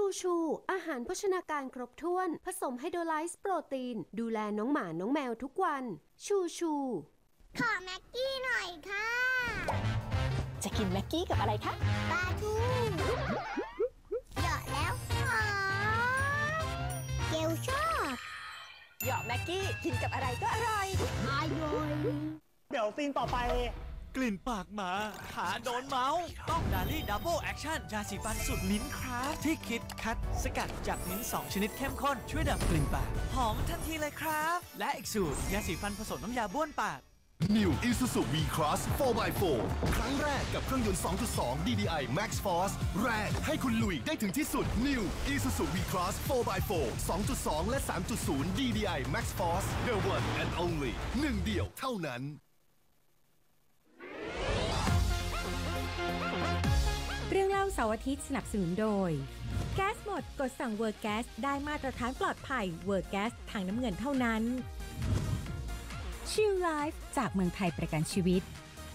ชูอาหารโภชนาการครบถ้วนผสมไฮโดรไลซ์โปรตีนดูแลน้องหมาน้องแมวทุกวันชูขอแม็กกี้หน่อยค่ะจะกินแม็กกี้กับอะไรคะปลาทูเหยาะแล้วหอมเกลชอบเหยาะแม็กกี้กินกับอะไรก็อร่อยอร่อยเดี๋ยวซีนต่อไปกลิ่นปากหมาขาโดนเมาส์ต้องดาลี่ดับเบิลแอคชั่นยาสีฟันสูตรมิ้นท์ครับที่คิดคัดสกัดจากมิ้นท์2ชนิดเข้มข้นช่วยดับกลิ่นปากหอมทันทีเลยครับ และอีกสูตรยาสีฟันผสมน้ำยาบ้วนปาก New Isuzu V-Cross 4x4 ครั้งแรกกับเครื่องยนต์ 2.2 DDI Max Force แรงให้คุณลุยได้ถึงที่สุด New Isuzu V-Cross 4x4 2.2 และ 3.0 DDI Max Force The one and only หนึ่งเดียวเท่านั้นเรื่องเล่าเสาร์อาทิตย์สนับสนุนโดยแก๊สหมดกดสั่งเวอร์แก๊สได้มาตรฐานปลอดภัยเวอร์แก๊สถังน้ำเงินเท่านั้นชิลไลฟ์จากเมืองไทยประกันชีวิต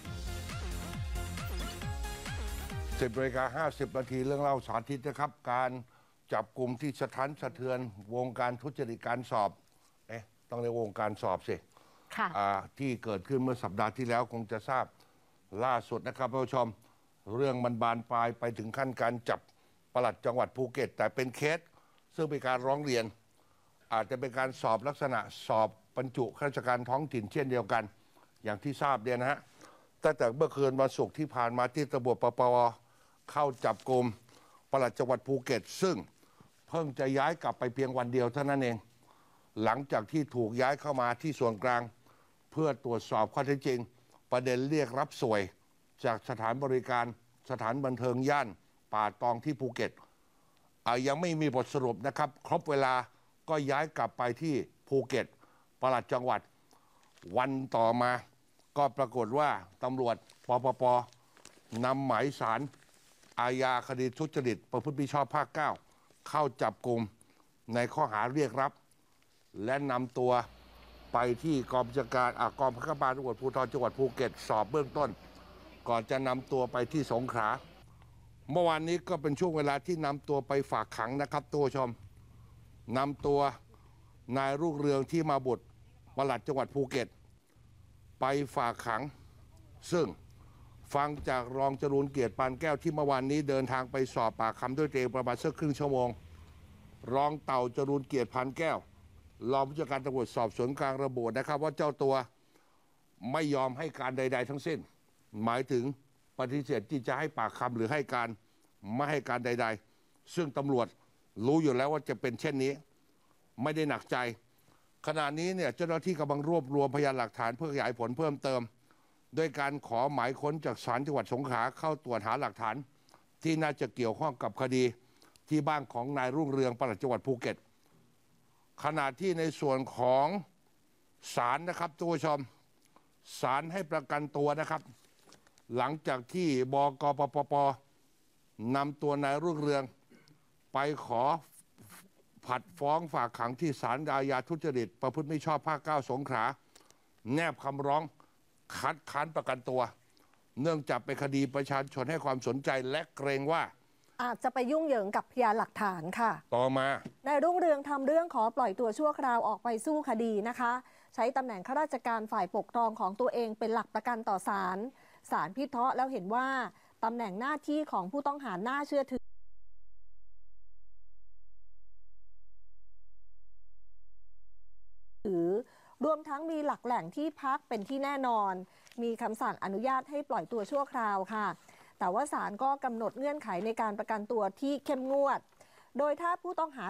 10:50 นาทีเรื่องเล่าสาธิตนะครับการจับกลุ่มที่สะท้านสะเทือนวงการทุจริตการสอบต้องเรียกวงการสอบสิค่ะที่เกิดขึ้นเมื่อสัปดาห์ที่แล้วคงจะทราบล่าสุดนะครับท่านผู้ชมเรื่องมันบานปลายไปถึงขั้นการจับปลัดจังหวัดภูเก็ตแต่เป็นเคสซึ่งเป็นการร้องเรียนอาจจะเป็นการสอบลักษณะสอบบรรจุข้าราชการท้องถิ่นเช่นเดียวกันอย่างที่ทราบเนี่ยนะฮะตั้งแต่เมื่อคืนวันศุกร์ที่ผ่านมาที่ตำรวจปปวเข้าจับกลุ่มปลัดจังหวัดภูเก็ตซึ่งเพิ่งจะย้ายกลับไปเพียงวันเดียวเท่านั้นเองหลังจากที่ถูกย้ายเข้ามาที่ส่วนกลางเพื่อตรวจสอบข้อเท็จจริงประเด็นเรียกรับสวยจากสถานบริการสถานบันเทิงย่านป่าตองที่ภูเก็ตยังไม่มีบทสรุปนะครับครบเวลาก็ย้ายกลับไปที่ภูเก็ตปลัดจังหวัดวันต่อมาก็ปรากฏว่าตำรวจปปปนำหมายสารอาญาคดีทุจริตประพฤติมิชอบภาค 9เข้าจับกลุ่มในข้อหาเรียกรับและนำตัวไปที่กองบัญชาการกองบังคับการตำรวจภูธรจังหวัดภูเก็ตสอบเบื้องต้นก่อนจะนำตัวไปที่สงขลาเมื่อวานนี้ก็เป็นช่วงเวลาที่นำตัวไปฝากขังนะครับตัวชมนำตัวนายรุ่งเรืองที่มาบุตรปลัดจังหวัดภูเก็ตไปฝากขังซึ่งฟังจากรองจรูญเกียรติปานแก้วที่เมื่อวานนี้เดินทางไปสอบปากคำด้วยตัวเองประมาณสักครึ่งชั่วโมงรองเต่าจรูญเกียรติปานแก้วรองผู้จัดการตำรวจสอบสวนกลางระบุนะครับว่าเจ้าตัวไม่ยอมให้การใดๆทั้งสิ้นหมายถึงปฏิเสธที่จะให้ปากคำหรือให้การไม่ให้การใดๆซึ่งตำรวจรู้อยู่แล้วว่าจะเป็นเช่นนี้ไม่ได้หนักใจขณะนี้เนี่ยเจ้าหน้าที่กำลังรวบรวมพยานหลักฐานเพื่อขยายผลเพิ่มเติมโดยการขอหมายค้นจากศาลจังหวัดสงขลาเข้าตรวจหาหลักฐานที่น่าจะเกี่ยวข้องกับคดีที่บ้านของนายรุ่งเรืองปลัดจังหวัดภูเก็ตขณะที่ในส่วนของศาลนะครับทุกผู้ชมศาลให้ประกันตัวนะครับหลังจากที่บกปปปนำตัวนายรุ่งเรืองไปขอผัดฟ้องฝากขังที่ศาลอาญาทุจริตประพฤติมิชอบภาค 9 สงขลาแนบคำร้องคัดค้านประกันตัวเนื่องจากเป็นคดีประชาชนให้ความสนใจและเกรงว่าอาจจะไปยุ่งเหยิงกับพยานหลักฐานค่ะต่อมานายรุ่งเรืองทำเรื่องขอปล่อยตัวชั่วคราวออกไปสู้คดีนะคะใช้ตำแหน่งข้าราชการฝ่ายปกครองของตัวเองเป็นหลักประกันต่อศาลศาลพิเคราะห์แล้วเห็นว่าตำแหน่งหน้าที่ของผู้ต้องหาน่าเชื่อถือรวมทั้งมีหลักแหล่งที่พักเป็นที่แน่นอนมีคำสั่งอนุญาตให้ปล่อยตัวชั่วคราวค่ะแต่ว่าศาลก็กำหนดเงื่อนไขในการประกันตัวที่เข้มงวดโดยถ้าผู้ต้องหา